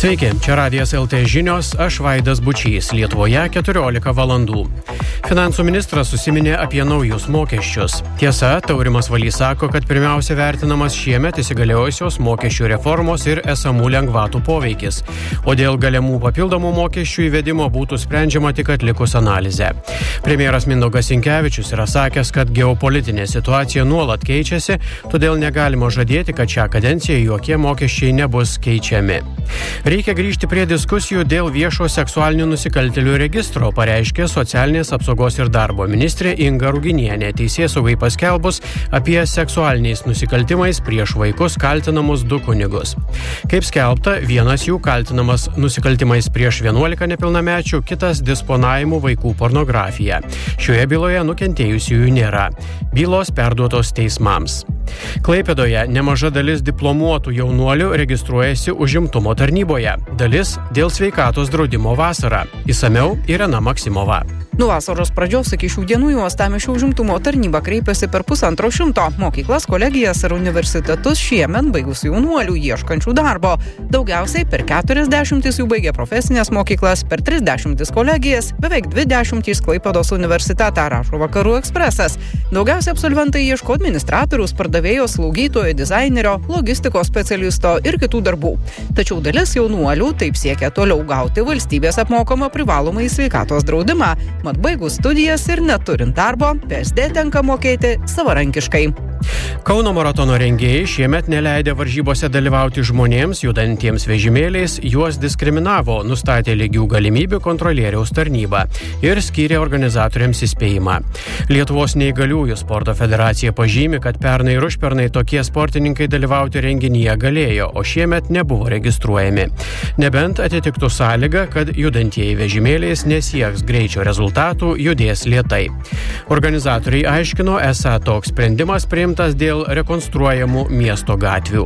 Sveiki, čia Radijas LT žinios, aš Vaidas Bučys, Lietuvoje 14 valandų. Finansų ministras užsiminė apie naujus mokesčius. Tiesa, Taurimas Valys sako, kad pirmiausia vertinamas šiemet įsigaliojusios mokesčių reformos ir esamų lengvatų poveikis, o dėl galimų papildomų mokesčių įvedimo būtų sprendžiama tik atlikus analizę. Premjeras Mindaugas Sinkevičius yra sakęs, kad geopolitinė situacija nuolat keičiasi, todėl negalima žadėti, kad šią kadenciją jokie mokesčiai nebus keičiami. Reikia grįžti prie diskusijų dėl viešo seksualinių nusikaltėlių registro, pareiškė socialinės apsaugos ir darbo ministrė Inga Ruginienė teisėsaugai paskelbus apie seksualiniais nusikaltimais prieš vaikus kaltinamus 2 kunigus. Kaip skelbta, vienas jų kaltinamas nusikaltimais prieš 11 nepilnamečių, kitas disponavimu vaikų pornografija. Šioje byloje nukentėjusiųjų nėra. Bylos perduotos teismams. Klaipėdoje nemaža dalis diplomuotų jaunuolių registruojasi užimtumo tarnyboje. Dalis dėl sveikatos draudimo vasarą. Išsamiau Irena Maksimova. Nuo vasaros pradžios iki šių dienų į Uostamiesčio užimtumo tarnybą kreipėsi per 150 mokyklas, kolegijas ir universitetus šiemet baigusių jaunuolių ieškančių darbo. Daugiausiai per 40 jų baigė profesinės mokyklas, per 30 kolegijas, beveik 20 Klaipėdos universitetą, rašo Vakarų Ekspresas. Daugiausiai absolventai ieško administratoriaus, pardavėjo, slaugytojo, dizainerio, logistikos specialisto ir kitų darbų. Tačiau dalis jaunuolių taip siekia toliau gauti valstybės apmokamą privalomąjį sveikatos draudimą. Mat baigus studijas ir neturint darbo, PSD tenka mokėti savarankiškai. Kauno maratono rengėjai šiemet neleidę varžybose dalyvauti žmonėms judantiems vežimėliais, juos diskriminavo, nustatė lygių galimybių kontrolieriaus tarnyba ir skyrė organizatoriams įspėjimą. Lietuvos neįgaliųjų sporto federacija pažymi, kad pernai ir užpernai tokie sportininkai dalyvauti renginyje galėjo, o šiemet nebuvo registruojami. Nebent atitiktų sąlygą, kad judantieji vežimėliais nesieks greičio rezultatų, judės lėtai. Organizatoriai aiškino, esą toks sprendimas priimtas dėl rekonstruojamų miesto gatvių.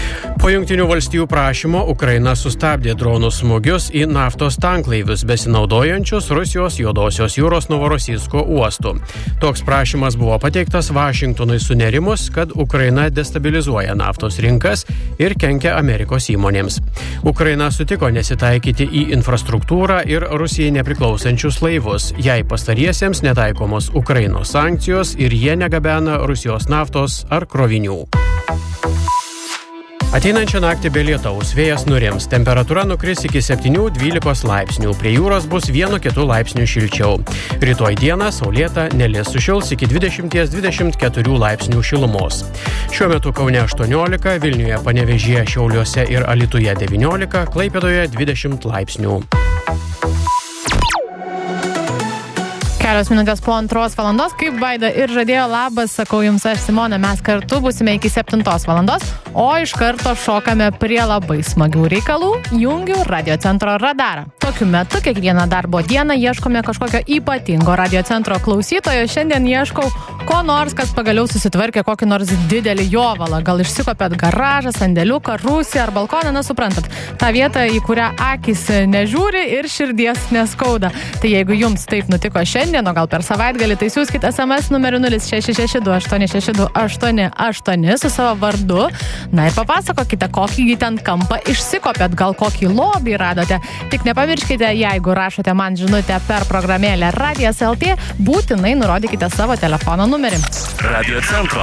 Po Jungtinių valstijų prašymo Ukraina sustabdė dronų smūgius į naftos tanklaivius besinaudojančius Rusijos Juodosios jūros Novorosijsko uostų. Toks prašymas buvo pateiktas Vašingtonui sunerimus, kad Ukraina destabilizuoja naftos rinkas ir kenkia Amerikos įmonėms. Ukraina sutiko nesitaikyti į infrastruktūrą ir Rusijai nepriklausančius laivus, jei pastariesiems netaikomos Ukrainos sankcijos ir jie negabena Rusijos naftos ar krovinių. Ateinančią naktį be lietaus vėjas nurims, temperatūra nukris iki 7-12 laipsnių, prie jūros bus 1-2 laipsnių šilčiau. Rytoj dieną saulėta, nelis sušils iki 20-24 laipsnių šilumos. Šiuo metu Kaune 18, Vilniuje, Panevėžyje, Šiauliuose ir Alytuje 19, Klaipėdoje 20 laipsnių. 4 minutės po 2 valandos, kaip Vaida ir žadėjo, labas, sakau jums aš Simona, mes kartu būsime iki 7 valandos, o iš karto šokame prie labai smagių reikalų, jungiu radiocentro radarą. Tokiu metu kiekvieną darbo dieną ieškome kažkokio ypatingo radiocentro klausytojo, šiandien ieškau ko nors, kas pagaliau susitvarkė kokį nors didelį jovalą, gal išsikopėt garažą, sandėliuką, rūsį ar balkoną, na suprantat, tą vietą, į kurią akis nežiūri ir širdies neskauda. Tai jeigu jums taip nutiko šiandien, o gal per savaitgalį, tai siųskit SMS numeriu 0662868888 su savo vardu. Na ir papasakokite, kokį ten kampą išsikopėt, gal kokį lobį radote. Tik nepamirškite, jeigu rašote man žinutę per programėlę Radijas LT, būtinai nurodykite savo telefono numerį. Radio Centro